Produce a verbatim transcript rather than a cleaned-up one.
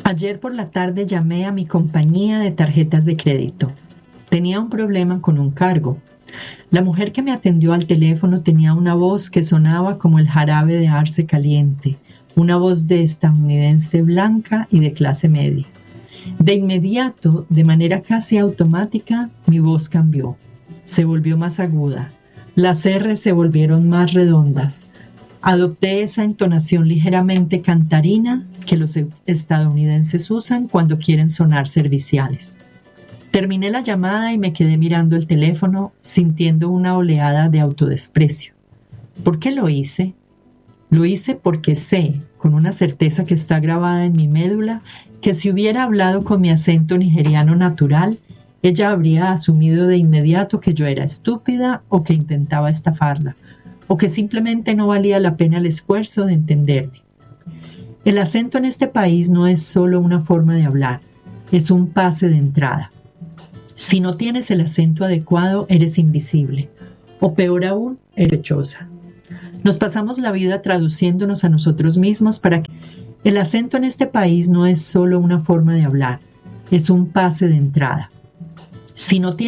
Ayer por la tarde llamé a mi compañía de tarjetas de crédito. Tenía un problema con un cargo. La mujer que me atendió al teléfono tenía una voz que sonaba como el jarabe de arce caliente, una voz de estadounidense blanca y de clase media. De inmediato, de manera casi automática, mi voz cambió. Se volvió más aguda. Las R se volvieron más redondas. Adopté esa entonación ligeramente cantarina que los estadounidenses usan cuando quieren sonar serviciales. Terminé la llamada y me quedé mirando el teléfono, sintiendo una oleada de autodesprecio. ¿Por qué lo hice? Lo hice porque sé, con una certeza que está grabada en mi médula, que si hubiera hablado con mi acento nigeriano natural, ella habría asumido de inmediato que yo era estúpida o que intentaba estafarla, o que simplemente no valía la pena el esfuerzo de entenderme. El acento en este país no es solo una forma de hablar, es un pase de entrada. Si no tienes el acento adecuado, eres invisible, o peor aún, eres sospechosa. Nos pasamos la vida traduciéndonos a nosotros mismos para que el acento en este país no es solo una forma de hablar, es un pase de entrada. Si no tienes